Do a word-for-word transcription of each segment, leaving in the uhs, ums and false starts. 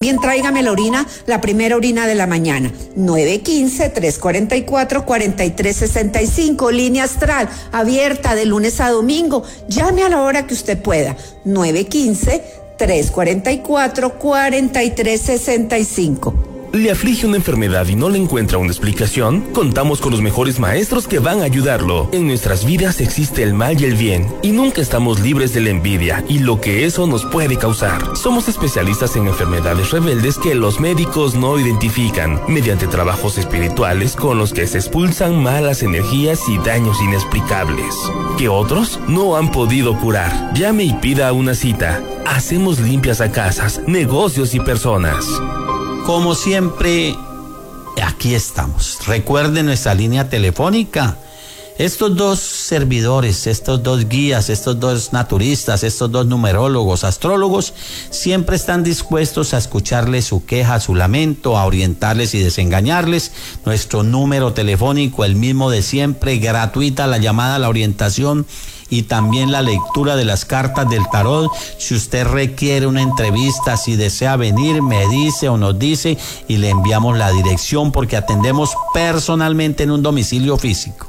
También tráigame la orina, la primera orina de la mañana. nueve uno cinco, tres cuatro cuatro, cuatro tres seis cinco, línea astral, abierta de lunes a domingo. Llame a la hora que usted pueda. nueve uno cinco, tres cuatro cuatro, cuatro tres seis cinco. ¿Le aflige una enfermedad y no le encuentra una explicación? Contamos con los mejores maestros que van a ayudarlo. En nuestras vidas existe el mal y el bien, y nunca estamos libres de la envidia y lo que eso nos puede causar. Somos especialistas en enfermedades rebeldes que los médicos no identifican, mediante trabajos espirituales con los que se expulsan malas energías y daños inexplicables, que otros no han podido curar. Llame y pida una cita. Hacemos limpias a casas, negocios y personas. Como siempre, aquí estamos. Recuerden nuestra línea telefónica. Estos dos servidores, estos dos guías, estos dos naturistas, estos dos numerólogos, astrólogos, siempre están dispuestos a escucharles su queja, su lamento, a orientarles y desengañarles. Nuestro número telefónico, el mismo de siempre, gratuita la llamada, la orientación y también la lectura de las cartas del tarot. Si usted requiere una entrevista, si desea venir, me dice o nos dice y le enviamos la dirección, porque atendemos personalmente en un domicilio físico.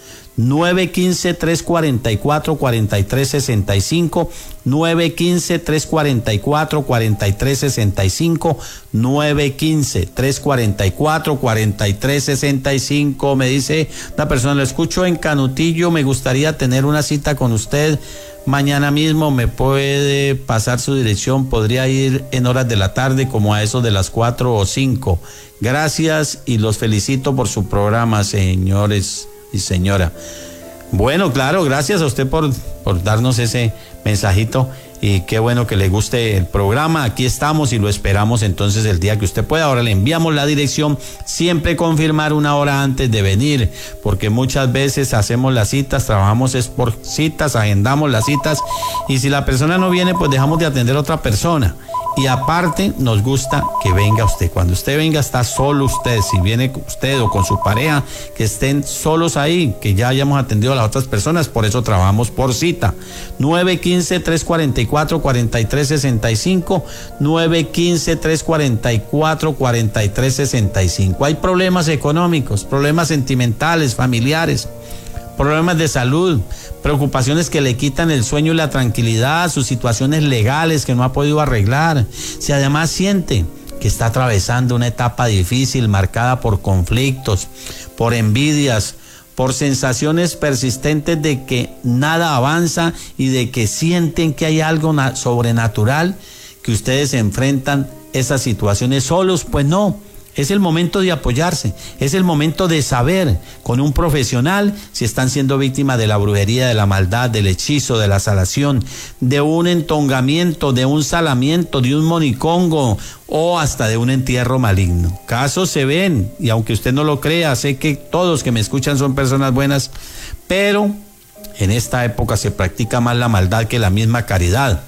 nueve uno cinco, tres cuatro cuatro, cuatro tres seis cinco, nueve uno cinco, tres cuatro cuatro, cuatro tres seis cinco, nueve uno cinco, tres cuatro cuatro, cuatro tres seis cinco. Me dice una persona, lo escucho en Canutillo, me gustaría tener una cita con usted mañana mismo. ¿Me puede pasar su dirección? Podría ir en horas de la tarde, como a eso de las cuatro o cinco. Gracias y los felicito por su programa, señores y señora. Bueno, claro, gracias a usted por, por darnos ese mensajito, y qué bueno que le guste el programa. Aquí estamos y lo esperamos entonces el día que usted pueda. Ahora le enviamos la dirección, siempre confirmar una hora antes de venir, porque muchas veces hacemos las citas, trabajamos es por citas, agendamos las citas, y si la persona no viene, pues dejamos de atender a otra persona. Y aparte nos gusta que venga usted. Cuando usted venga, está solo usted. Si viene usted o con su pareja, que estén solos ahí, que ya hayamos atendido a las otras personas. Por eso trabajamos por cita. nueve uno cinco, tres cuatro cuatro, cuatro tres seis cinco, nueve uno cinco, tres cuatro cuatro, cuatro tres seis cinco. Hay problemas económicos, problemas sentimentales, familiares, problemas de salud, preocupaciones que le quitan el sueño y la tranquilidad, sus situaciones legales que no ha podido arreglar. Si además siente que está atravesando una etapa difícil marcada por conflictos, por envidias, por sensaciones persistentes de que nada avanza y de que sienten que hay algo sobrenatural, que ustedes enfrentan esas situaciones solos, pues no. Es el momento de apoyarse, es el momento de saber con un profesional si están siendo víctimas de la brujería, de la maldad, del hechizo, de la salación, de un entongamiento, de un salamiento, de un monicongo o hasta de un entierro maligno. Casos se ven, y aunque usted no lo crea, sé que todos que me escuchan son personas buenas, pero en esta época se practica más la maldad que la misma caridad.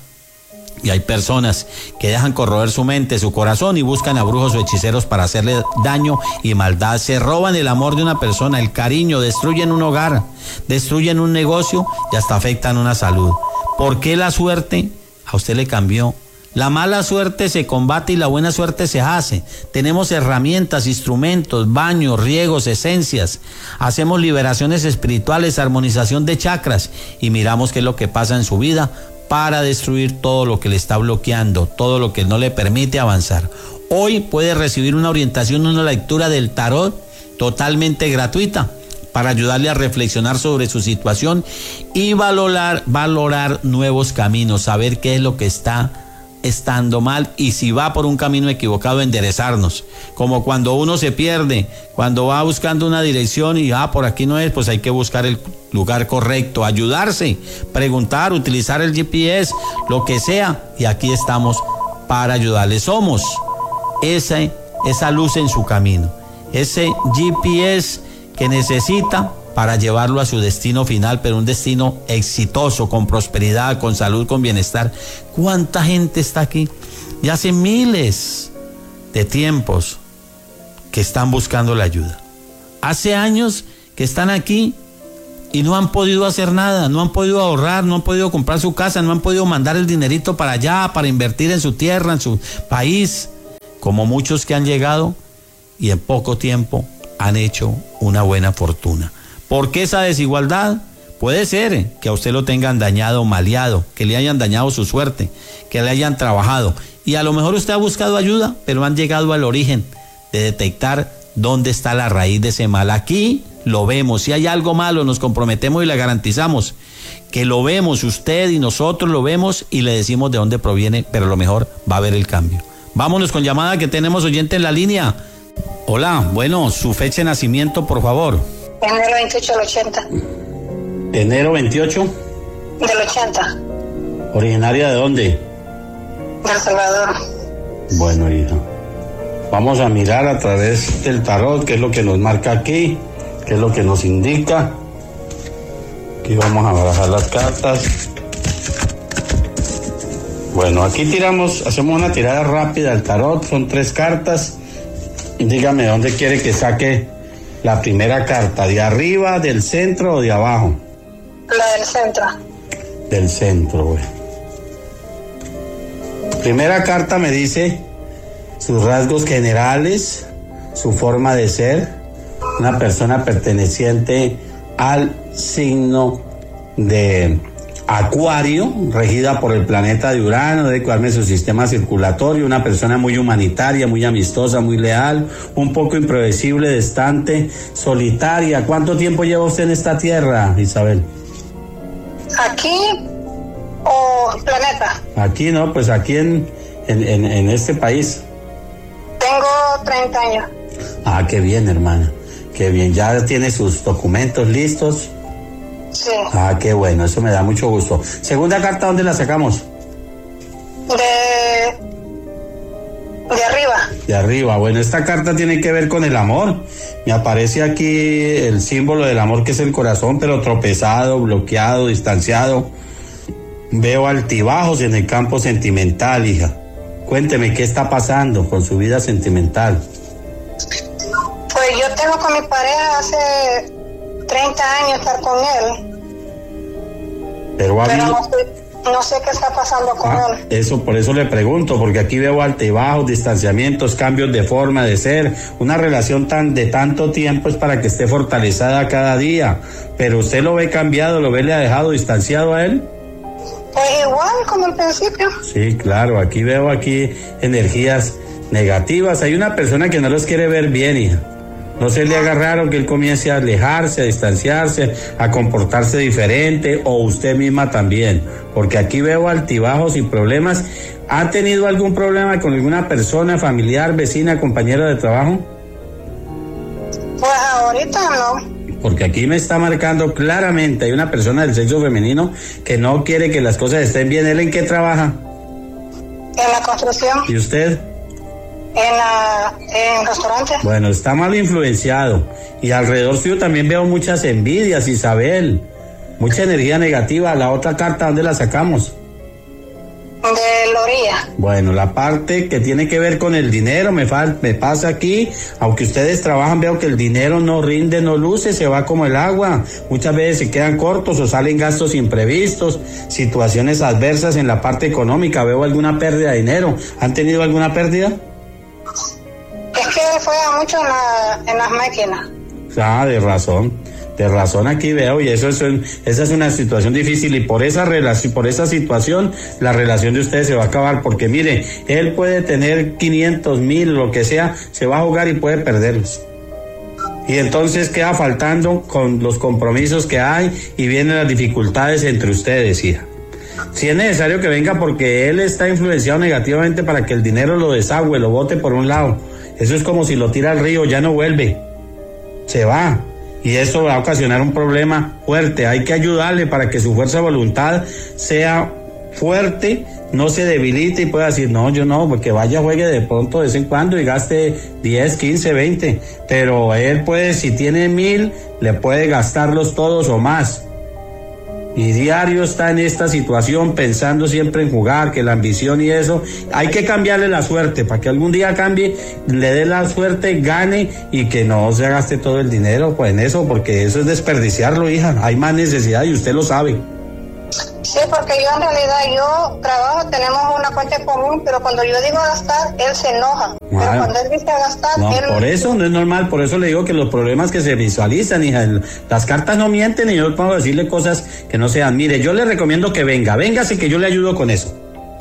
Y hay personas que dejan corroer su mente, su corazón, y buscan a brujos o hechiceros para hacerle daño y maldad. Se roban el amor de una persona, el cariño, destruyen un hogar, destruyen un negocio y hasta afectan una salud. ¿Por qué la suerte a usted le cambió? La mala suerte se combate y la buena suerte se hace. Tenemos herramientas, instrumentos, baños, riegos, esencias. Hacemos liberaciones espirituales, armonización de chakras, y miramos qué es lo que pasa en su vida para destruir todo lo que le está bloqueando, todo lo que no le permite avanzar. Hoy puede recibir una orientación, una lectura del tarot totalmente gratuita para ayudarle a reflexionar sobre su situación y valorar, valorar nuevos caminos, saber qué es lo que está estando mal, y si va por un camino equivocado, enderezarnos. Como cuando uno se pierde, cuando va buscando una dirección y ah, por aquí no es, pues hay que buscar el lugar correcto, ayudarse, preguntar, utilizar el G P S, lo que sea, y aquí estamos para ayudarle. Somos esa, esa luz en su camino, ese G P S que necesita para llevarlo a su destino final, pero un destino exitoso, con prosperidad, con salud, con bienestar. ¿Cuánta gente está aquí? Y hace miles de tiempos que están buscando la ayuda. Hace años que están aquí y no han podido hacer nada, no han podido ahorrar, no han podido comprar su casa, no han podido mandar el dinerito para allá, para invertir en su tierra, en su país. como muchos que han llegado y en poco tiempo han hecho una buena fortuna. ¿Por qué esa desigualdad? Puede ser que a usted lo tengan dañado, maleado, que le hayan dañado su suerte, que le hayan trabajado. Y a lo mejor usted ha buscado ayuda, pero han llegado al origen de detectar dónde está la raíz de ese mal. Aquí lo vemos. Si hay algo malo, nos comprometemos y le garantizamos que lo vemos, usted y nosotros lo vemos y le decimos de dónde proviene, pero a lo mejor va a haber el cambio. Vámonos con llamada, que tenemos oyente en la línea. Hola, bueno, su fecha de nacimiento, por favor. Enero veintiocho del ochenta. Enero veintiocho Del ochenta. ¿Originaria de dónde? De El Salvador. Bueno, hija, vamos a mirar a través del tarot qué es lo que nos marca aquí, qué es lo que nos indica. Aquí vamos a barajar las cartas. Bueno, aquí tiramos, hacemos una tirada rápida al tarot, son tres cartas. Dígame dónde quiere que saque la primera carta, ¿de arriba, del centro o de abajo? La del centro. Del centro, güey. Primera carta me dice sus rasgos generales, su forma de ser, una persona perteneciente al signo de Acuario, regida por el planeta de Urano, debe cuidarme su sistema circulatorio, una persona muy humanitaria, muy amistosa, muy leal, un poco impredecible, distante, solitaria. ¿Cuánto tiempo lleva usted en esta tierra, Isabel? ¿Aquí o planeta? Aquí, no, pues aquí en, en, en, en este país. Tengo treinta años. Ah, qué bien, hermana, qué bien. ¿Ya tiene sus documentos listos? Sí. Ah, qué bueno, eso me da mucho gusto. Segunda carta, ¿dónde la sacamos? De... De arriba. De arriba. Bueno, esta carta tiene que ver con el amor. Me aparece aquí el símbolo del amor, que es el corazón, pero tropezado, bloqueado, distanciado. Veo altibajos en el campo sentimental, hija. Cuénteme, ¿qué está pasando con su vida sentimental? Pues yo tengo con mi pareja hace treinta años estar con él. Pero, ha Pero habido... no sé, no sé qué está pasando con Ah, él. eso, por eso le pregunto, porque aquí veo altibajos, distanciamientos, cambios de forma de ser. Una relación tan de tanto tiempo es para que esté fortalecida cada día. Pero usted lo ve cambiado, lo ve, le ha dejado distanciado a él. Pues igual como al principio. Sí, claro, aquí veo aquí energías negativas. Hay una persona que no los quiere ver bien, hija. No se le haga raro que él comience a alejarse, a distanciarse, a comportarse diferente, o usted misma también, porque aquí veo altibajos y problemas. ¿Ha tenido algún problema con alguna persona, familiar, vecina, compañera de trabajo? Pues ahorita no. Porque aquí me está marcando claramente, hay una persona del sexo femenino que no quiere que las cosas estén bien. ¿Él en qué trabaja? En la construcción. ¿Y usted? En la, en restaurante. Bueno, está mal influenciado. Y alrededor suyo también veo muchas envidias, Isabel. Mucha energía negativa. La otra carta, ¿dónde la sacamos? De la orilla. Bueno, la parte que tiene que ver con el dinero me, fal- me pasa aquí. Aunque ustedes trabajan, veo que el dinero no rinde, no luce, se va como el agua. Muchas veces se quedan cortos o salen gastos imprevistos, situaciones adversas en la parte económica. Veo alguna pérdida de dinero. ¿Han tenido alguna pérdida? Es que él juega mucho en, la, en las máquinas. Ah, de razón, de razón aquí veo, y eso es un, esa es una situación difícil, y por esa relación, por esa situación, la relación de ustedes se va a acabar, porque mire, él puede tener quinientos mil, lo que sea, se va a jugar y puede perderlos. Y entonces queda faltando con los compromisos que hay, y vienen las dificultades entre ustedes, hija. Si es necesario que venga, porque él está influenciado negativamente para que el dinero lo desagüe, lo bote por un lado. Eso es como si lo tira al río, ya no vuelve, se va, y eso va a ocasionar un problema fuerte. Hay que ayudarle para que su fuerza de voluntad sea fuerte, no se debilite y pueda decir, no, yo no, porque vaya, juegue de pronto de vez en cuando y gaste diez, quince, veinte, pero él puede, si tiene mil, le puede gastarlos todos o más. Y diario está en esta situación pensando siempre en jugar, que la ambición y eso, hay que cambiarle la suerte para que algún día cambie, le dé la suerte, gane, y que no se gaste todo el dinero pues en eso, porque eso es desperdiciarlo, hija. Hay más necesidad y usted lo sabe. Sí, porque yo en realidad, yo trabajo, tenemos una cuenta común, pero cuando yo digo gastar, él se enoja. Ah, pero cuando él dice gastar, no, él... por eso no es normal, por eso le digo que los problemas que se visualizan, hija, las cartas no mienten y yo puedo decirle cosas que no sean. Mire, yo le recomiendo que venga, véngase que yo le ayudo con eso.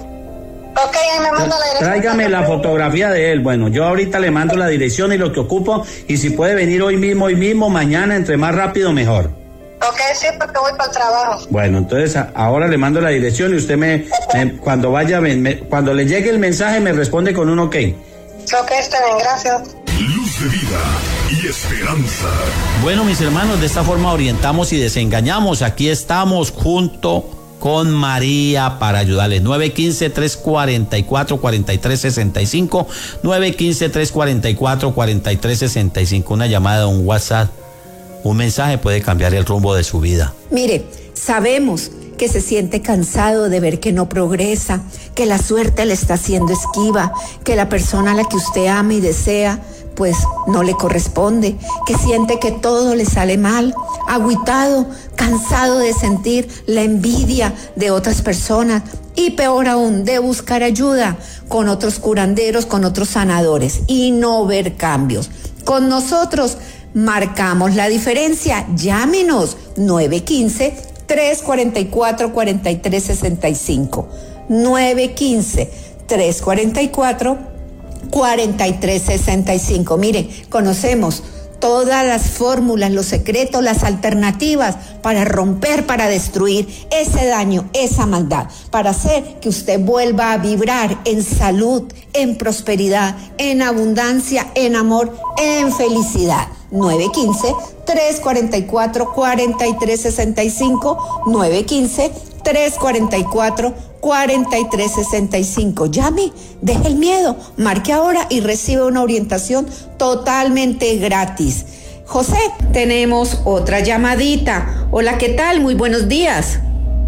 Ok, ahí me manda la dirección. Tráigame la fotografía de él. Bueno, yo ahorita le mando la dirección y lo que ocupo, y si puede venir hoy mismo, hoy mismo, mañana, entre más rápido mejor. Ok, sí, porque voy para el trabajo. Bueno, entonces a, ahora le mando la dirección y usted me, me cuando vaya, me, me, cuando le llegue el mensaje me responde con un ok. Ok, está bien, gracias. Luz de vida y esperanza. Bueno, mis hermanos, de esta forma orientamos y desengañamos. Aquí estamos junto con María para ayudarles. nueve uno cinco, tres cuatro cuatro, cuatro tres seis cinco, nueve uno cinco, tres cuatro cuatro, cuatro tres seis cinco. Una llamada, un WhatsApp, un mensaje puede cambiar el rumbo de su vida. Mire, sabemos que se siente cansado de ver que no progresa, que la suerte le está haciendo esquiva, que la persona a la que usted ama y desea, pues no le corresponde, que siente que todo le sale mal, agüitado, cansado de sentir la envidia de otras personas y peor aún, de buscar ayuda con otros curanderos, con otros sanadores y no ver cambios. Con nosotros marcamos la diferencia. Llámenos nueve uno cinco, tres cuatro cuatro, cuatro tres seis cinco. nueve uno cinco, tres cuatro cuatro, cuatro tres seis cinco. Miren, conocemos todas las fórmulas, los secretos, las alternativas para romper, para destruir ese daño, esa maldad, para hacer que usted vuelva a vibrar en salud, en prosperidad, en abundancia, en amor, en felicidad. nueve uno cinco, tres cuatro cuatro, cuatro tres seis cinco, nueve uno cinco, tres cuatro cuatro, cuatro tres seis cinco. Llame, deje el miedo, marque ahora y recibe una orientación totalmente gratis. José, tenemos otra llamadita. Hola, ¿qué tal? Muy buenos días.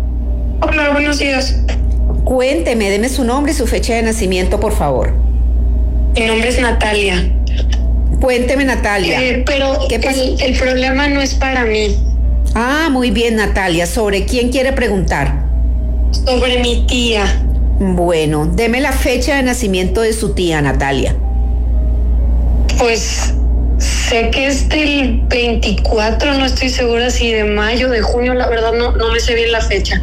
Hola, buenos días. Cuénteme, deme su nombre y su fecha de nacimiento, por favor. Mi nombre es Natalia. Cuénteme, Natalia. Eh, pero ¿Qué pasa? El, el problema no es para mí. Ah, muy bien, Natalia. ¿Sobre quién quiere preguntar? Sobre mi tía. Bueno, deme la fecha de nacimiento de su tía, Natalia. Pues sé que es del veinticuatro, no estoy segura si de mayo, de junio, la verdad no, no me sé bien la fecha.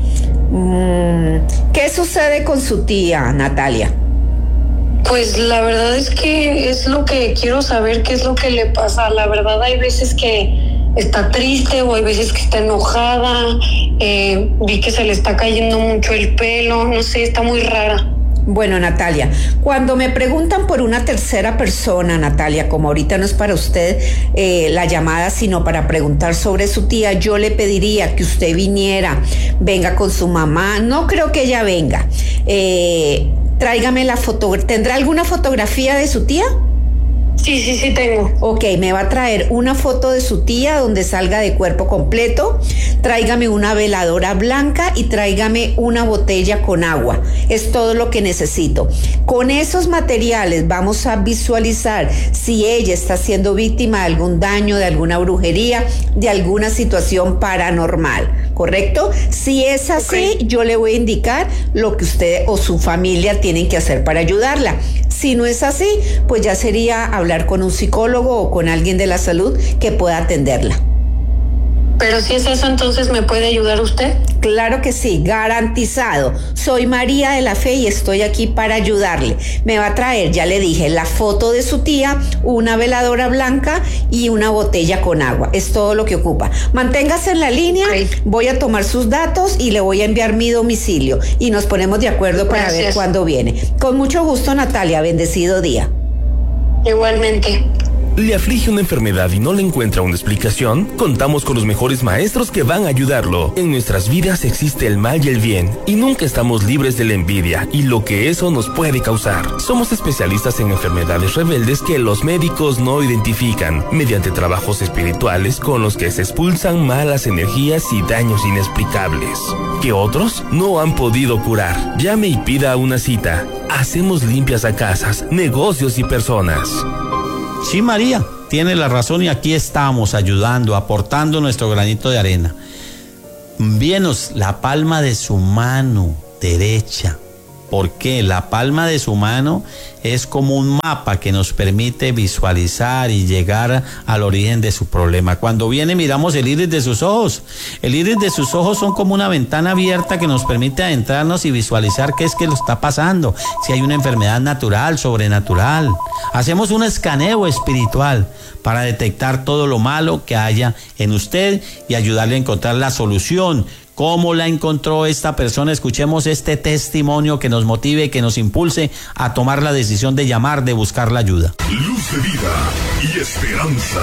Mm, ¿qué sucede con su tía, Natalia? Pues la verdad es que es lo que quiero saber, qué es lo que le pasa. La verdad hay veces que está triste o hay veces que está enojada, eh, vi que se le está cayendo mucho el pelo, no sé, está muy rara. Bueno, Natalia, cuando me preguntan por una tercera persona, Natalia, como ahorita no es para usted eh, la llamada, sino para preguntar sobre su tía, yo le pediría que usted viniera, venga con su mamá, no creo que ella venga, eh, tráigame la foto, ¿tendrá alguna fotografía de su tía? Sí, sí, sí tengo. Ok, me va a traer una foto de su tía donde salga de cuerpo completo, tráigame una veladora blanca y tráigame una botella con agua. Es todo lo que necesito. Con esos materiales vamos a visualizar si ella está siendo víctima de algún daño, de alguna brujería, de alguna situación paranormal, ¿correcto? Si es así, okay, yo le voy a indicar lo que usted o su familia tienen que hacer para ayudarla. Si no es así, pues ya sería hablar con un psicólogo o con alguien de la salud que pueda atenderla. Pero si es eso, entonces ¿me puede ayudar usted? Claro que sí, garantizado. Soy María de la Fe y estoy aquí para ayudarle. Me va a traer, ya le dije, la foto de su tía, una veladora blanca y una botella con agua. Es todo lo que ocupa. Manténgase en la línea, okay, voy a tomar sus datos y le voy a enviar mi domicilio y nos ponemos de acuerdo para Gracias. ver cuándo viene. Con mucho gusto, Natalia, bendecido día. Igualmente. ¿Le aflige una enfermedad y no le encuentra una explicación? Contamos con los mejores maestros que van a ayudarlo. En nuestras vidas existe el mal y el bien, y nunca estamos libres de la envidia y lo que eso nos puede causar. Somos especialistas en enfermedades rebeldes que los médicos no identifican, mediante trabajos espirituales con los que se expulsan malas energías y daños inexplicables, que otros no han podido curar. Llame y pida una cita. Hacemos limpias a casas, negocios y personas. Sí, María, tiene la razón y aquí estamos ayudando, aportando nuestro granito de arena. envíenos la palma de su mano derecha. ¿Por qué? La palma de su mano es como un mapa que nos permite visualizar y llegar al origen de su problema. Cuando viene, miramos el iris de sus ojos. El iris de sus ojos son como una ventana abierta que nos permite adentrarnos y visualizar qué es que lo está pasando. Si hay una enfermedad natural, sobrenatural. Hacemos un escaneo espiritual para detectar todo lo malo que haya en usted y ayudarle a encontrar la solución. ¿Cómo la encontró esta persona? Escuchemos este testimonio que nos motive, que nos impulse a tomar la decisión de llamar, de buscar la ayuda. Luz de vida y esperanza.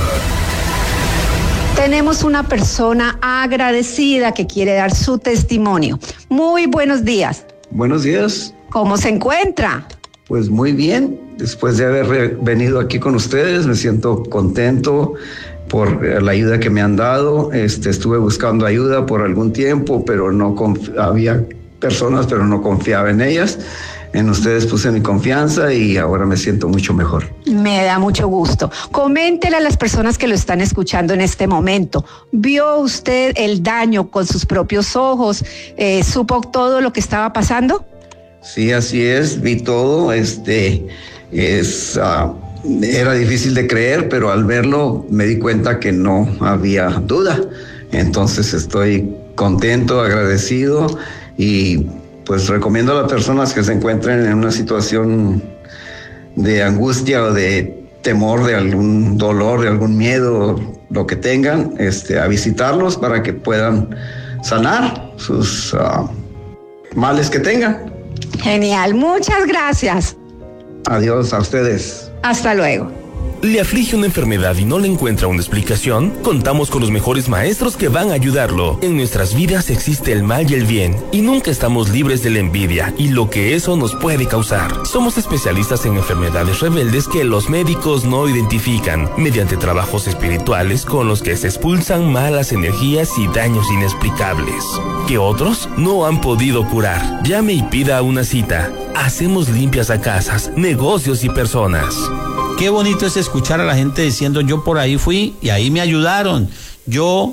Tenemos una persona agradecida que quiere dar su testimonio. Muy buenos días. Buenos días. ¿Cómo se encuentra? Pues muy bien. Después de haber venido aquí con ustedes, me siento contento por la ayuda que me han dado. Este, estuve buscando ayuda por algún tiempo, pero no confi- había personas, pero no confiaba en ellas. En ustedes puse mi confianza y ahora me siento mucho mejor. Me da mucho gusto. Coméntele a las personas que lo están escuchando en este momento. ¿Vio usted el daño con sus propios ojos? Eh, ¿Supo todo lo que estaba pasando? Sí, así es. Vi todo. Este, es... Uh, Era difícil de creer, pero al verlo me di cuenta que no había duda. Entonces estoy contento, agradecido y pues recomiendo a las personas que se encuentren en una situación de angustia o de temor, de algún dolor, de algún miedo, lo que tengan, este, a visitarlos para que puedan sanar sus uh, males que tengan. Genial, muchas gracias. Adiós a ustedes. Hasta luego. ¿Le aflige una enfermedad y no le encuentra una explicación? Contamos con los mejores maestros que van a ayudarlo. En nuestras vidas existe el mal y el bien, y nunca estamos libres de la envidia y lo que eso nos puede causar. Somos especialistas en enfermedades rebeldes que los médicos no identifican, mediante trabajos espirituales con los que se expulsan malas energías y daños inexplicables, que otros no han podido curar. Llame y pida una cita. Hacemos limpias a casas, negocios y personas. Qué bonito es escuchar a la gente diciendo: yo por ahí fui y ahí me ayudaron. Yo,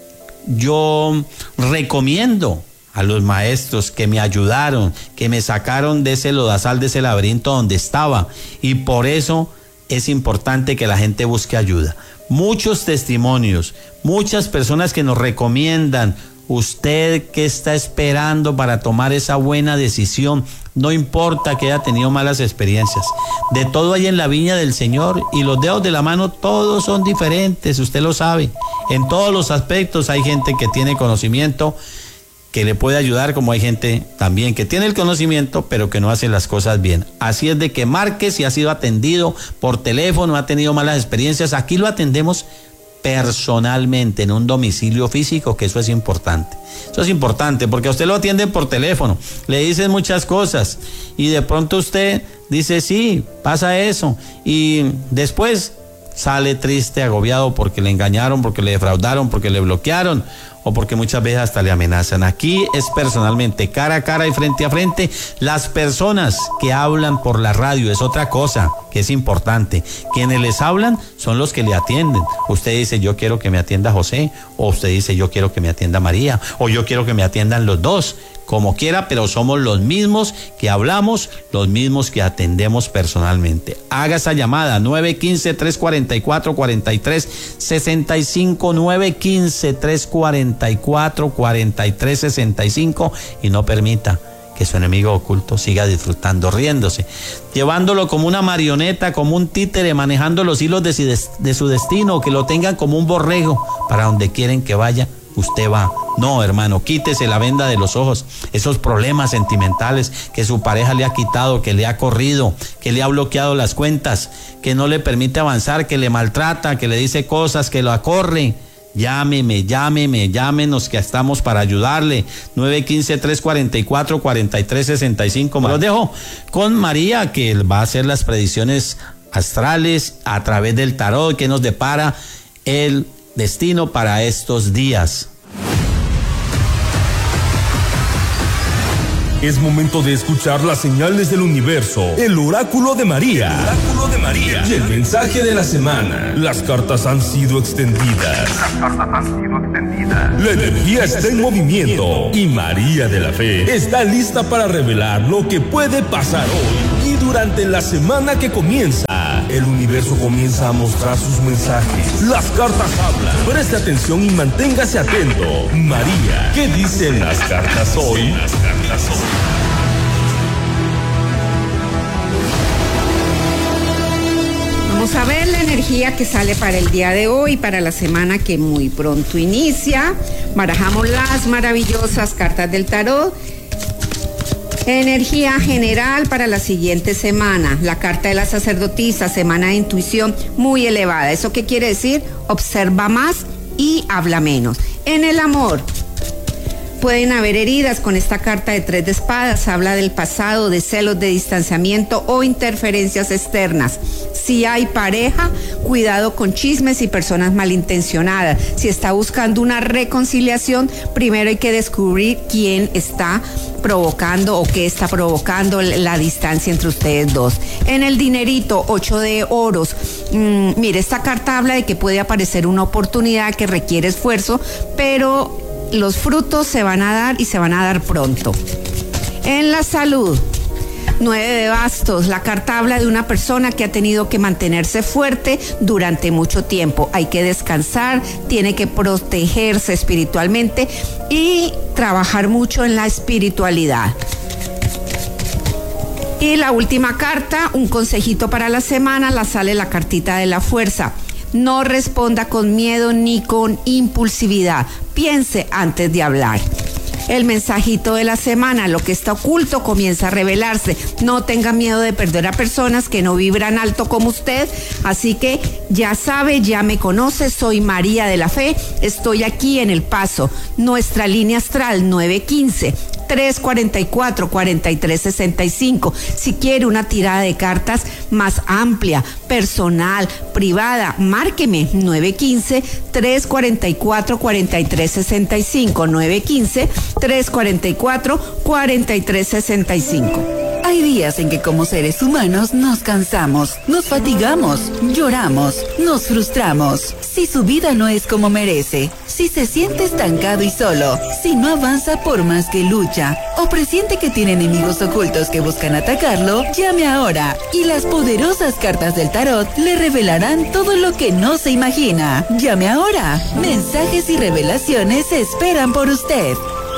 yo recomiendo a los maestros que me ayudaron, que me sacaron de ese lodazal, de ese laberinto donde estaba. Y por eso es importante que la gente busque ayuda. Muchos testimonios, muchas personas que nos recomiendan. Usted que está esperando para tomar esa buena decisión, no importa que haya tenido malas experiencias, de todo hay en la viña del Señor y los dedos de la mano todos son diferentes, usted lo sabe. En todos los aspectos hay gente que tiene conocimiento que le puede ayudar, como hay gente también que tiene el conocimiento pero que no hace las cosas bien. Así es de que marque si ha sido atendido por teléfono, ha tenido malas experiencias, aquí lo atendemos personalmente en un domicilio físico, que eso es importante. Eso es importante porque a usted lo atienden por teléfono, le dicen muchas cosas y de pronto usted dice sí, pasa eso y después sale triste, agobiado porque le engañaron, porque le defraudaron, porque le bloquearon o porque muchas veces hasta le amenazan. Aquí es personalmente, cara a cara y frente a frente. Las personas que hablan por la radio es otra cosa que es importante. Quienes les hablan son los que le atienden. Usted dice yo quiero que me atienda José, o usted dice yo quiero que me atienda María, o yo quiero que me atiendan los dos. Como quiera, pero somos los mismos que hablamos, los mismos que atendemos personalmente. Haga esa llamada, nueve uno cinco, tres cuatro cuatro, cuatro tres seis cinco, nueve uno cinco, tres cuatro cuatro, cuatro tres seis cinco y no permita que su enemigo oculto siga disfrutando, riéndose, llevándolo como una marioneta, como un títere, manejando los hilos de su, de su destino, que lo tengan como un borrego, para donde quieren que vaya, usted va. No, hermano, quítese la venda de los ojos. Esos problemas sentimentales que su pareja le ha quitado, que le ha corrido, que le ha bloqueado las cuentas, que no le permite avanzar, que le maltrata, que le dice cosas, que lo acorre. Llámeme, llámeme, llámenos que estamos para ayudarle. nueve uno cinco, tres cuatro cuatro, cuatro tres seis cinco. Me los dejo con María, que va a hacer las predicciones astrales a través del tarot, que nos depara el destino para estos días. Es momento de escuchar las señales del universo, el oráculo de María. El oráculo de María. Y el mensaje de la semana. Las cartas han sido extendidas. Las cartas han sido extendidas. La energía está en movimiento y María de la Fe está lista para revelar lo que puede pasar hoy y durante la semana que comienza. El universo comienza a mostrar sus mensajes. Las cartas hablan. Preste atención y manténgase atento. María, ¿qué dicen las cartas hoy? Las cartas hoy. Vamos a ver la energía que sale para el día de hoy, para la semana que muy pronto inicia. Barajamos las maravillosas cartas del tarot. Energía general para la siguiente semana. La carta de la sacerdotisa, semana de intuición muy elevada. ¿Eso qué quiere decir? Observa más y habla menos. En el amor, pueden haber heridas con esta carta de tres de espadas. Habla del pasado, de celos, de distanciamiento o interferencias externas. Si hay pareja, cuidado con chismes y personas malintencionadas. Si está buscando una reconciliación, primero hay que descubrir quién está provocando o qué está provocando la distancia entre ustedes dos. En el dinerito, ocho de oros. Mmm, mire, esta carta habla de que puede aparecer una oportunidad que requiere esfuerzo, pero los frutos se van a dar y se van a dar pronto. En la salud, nueve de bastos. La carta habla de una persona que ha tenido que mantenerse fuerte durante mucho tiempo. Hay que descansar, tiene que protegerse espiritualmente y trabajar mucho en la espiritualidad. Y la última carta, un consejito para la semana, la sale la cartita de la fuerza. No responda con miedo ni con impulsividad. Piense antes de hablar. El mensajito de la semana, lo que está oculto comienza a revelarse. No tenga miedo de perder a personas que no vibran alto como usted. Así que ya sabe, ya me conoce, soy María de la Fe. Estoy aquí en El Paso. Nuestra línea astral nueve quince, tres cuarenta y cuatro, cuarenta y tres sesenta y cinco. Si quiere una tirada de cartas más amplia, personal, privada, márqueme nueve quince, tres cuarenta y cuatro, cuarenta y tres sesenta y cinco, nueve quince, tres cuarenta y cuatro, cuarenta y tres sesenta y cinco. Hay días en que como seres humanos nos cansamos, nos fatigamos, lloramos, nos frustramos. Si su vida no es como merece, si se siente estancado y solo, si no avanza por más que lucha, o presiente que tiene enemigos ocultos que buscan atacarlo, llame ahora y las poderosas cartas del tarot le revelarán todo lo que no se imagina. Llame ahora. Mensajes y revelaciones esperan por usted.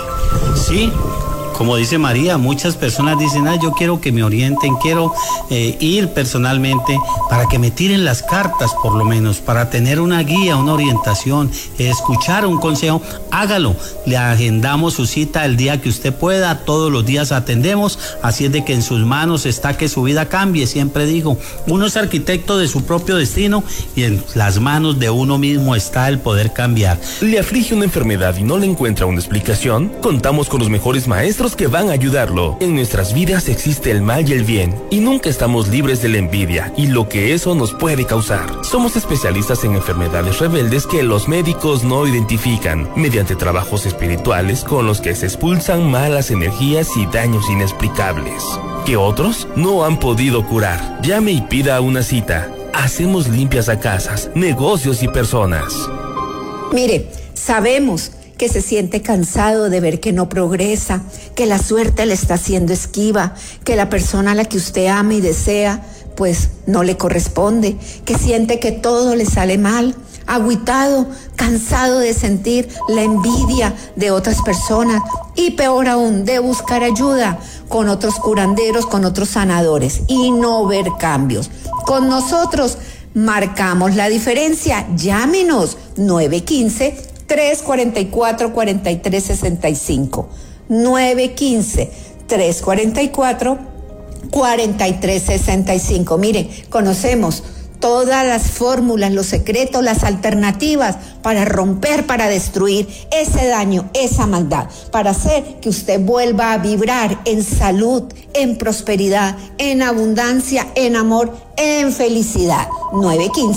Sí. Como dice María, muchas personas dicen, ah, yo quiero que me orienten, quiero eh, ir personalmente para que me tiren las cartas por lo menos, para tener una guía, una orientación, escuchar un consejo, hágalo. Le agendamos su cita el día que usted pueda, todos los días atendemos, así es de que en sus manos está que su vida cambie. Siempre digo, uno es arquitecto de su propio destino y en las manos de uno mismo está el poder cambiar. ¿Le aflige una enfermedad y no le encuentra una explicación? Contamos con los mejores maestros que van a ayudarlo. En nuestras vidas existe el mal y el bien y nunca estamos libres de la envidia y lo que eso nos puede causar. Somos especialistas en enfermedades rebeldes que los médicos no identifican mediante trabajos espirituales con los que se expulsan malas energías y daños inexplicables que otros no han podido curar. Llame y pida una cita. Hacemos limpias a casas, negocios y personas. Mire, sabemos que se siente cansado de ver que no progresa, que la suerte le está haciendo esquiva, que la persona a la que usted ama y desea, pues no le corresponde, que siente que todo le sale mal, agüitado, cansado de sentir la envidia de otras personas y peor aún, de buscar ayuda con otros curanderos, con otros sanadores y no ver cambios. Con nosotros marcamos la diferencia. Llámenos nueve quince, tres cuarenta y cuatro, cuarenta y tres sesenta y cinco. nueve quince, tres cuarenta y cuatro, cuarenta y tres sesenta y cinco. Miren, conocemos todas las fórmulas, los secretos, las alternativas para romper, para destruir ese daño, esa maldad, para hacer que usted vuelva a vibrar en salud, en prosperidad, en abundancia, en amor, en felicidad. nueve quince,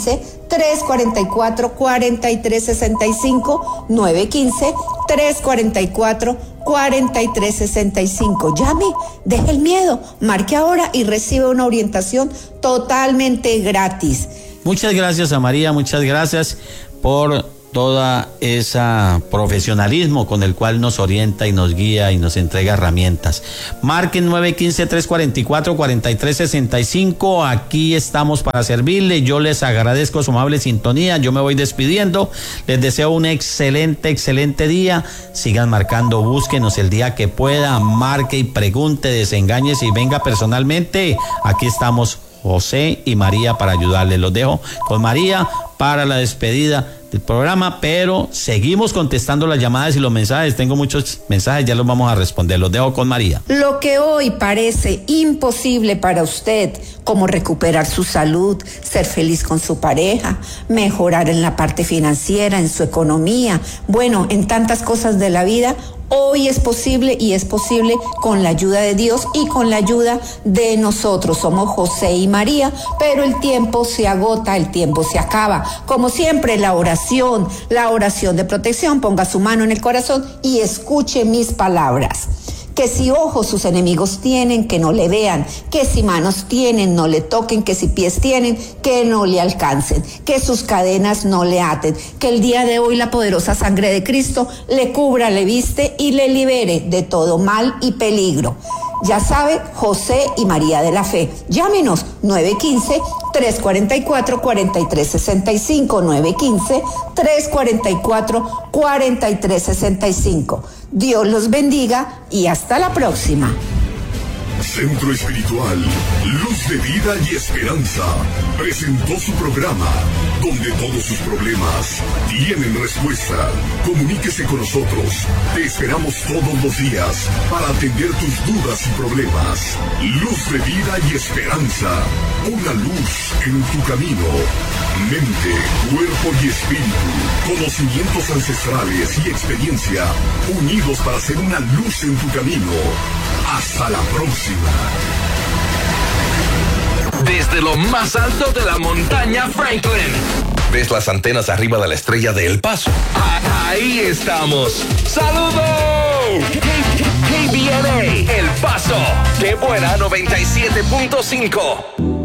tres cuatro cuatro, cuatro tres seis cinco, nueve uno cinco, tres cuatro cuatro, cuatro tres seis cinco. Llame, deje el miedo, marque ahora y recibe una orientación totalmente gratis. Muchas gracias a María, muchas gracias por toda ese profesionalismo con el cual nos orienta y nos guía y nos entrega herramientas. Marquen nueve uno cinco, tres cuatro cuatro, cuatro tres seis cinco. Aquí estamos para servirle. Yo les agradezco su amable sintonía. Yo me voy despidiendo. Les deseo un excelente, excelente día. Sigan marcando, búsquenos el día que pueda. Marque y pregunte, desengáñese y venga personalmente. Aquí estamos José y María para ayudarle. Los dejo con María para la despedida del programa, pero seguimos contestando las llamadas y los mensajes. Tengo muchos mensajes, ya los vamos a responder. Los dejo con María. Lo que hoy parece imposible para usted, como recuperar su salud, ser feliz con su pareja, mejorar en la parte financiera, en su economía, bueno, en tantas cosas de la vida, hoy es posible y es posible con la ayuda de Dios y con la ayuda de nosotros. Somos José y María, pero el tiempo se agota, el tiempo se acaba. Como siempre, la oración, la oración de protección. Ponga su mano en el corazón y escuche mis palabras. Que si ojos sus enemigos tienen, que no le vean, que si manos tienen, no le toquen, que si pies tienen, que no le alcancen, que sus cadenas no le aten, que el día de hoy la poderosa sangre de Cristo le cubra, le viste y le libere de todo mal y peligro. Ya sabe, José y María de la Fe. Llámenos nueve uno cinco, tres cuatro cuatro, cuatro tres seis cinco, nueve uno cinco, tres cuatro cuatro, cuatro tres seis cinco. Dios los bendiga y hasta la próxima. Centro Espiritual, Luz de Vida y Esperanza, presentó su programa, donde todos sus problemas tienen respuesta. Comuníquese con nosotros. Te esperamos todos los días para atender tus dudas y problemas. Luz de Vida y Esperanza, una luz en tu camino. Mente, cuerpo y espíritu, conocimientos ancestrales y experiencia, unidos para ser una luz en tu camino. Hasta la próxima. Desde lo más alto de la montaña Franklin. ¿Ves las antenas arriba de la estrella de El Paso? Ahí estamos. ¡Saludos! K B N A El Paso. ¡Qué buena! noventa y siete punto cinco.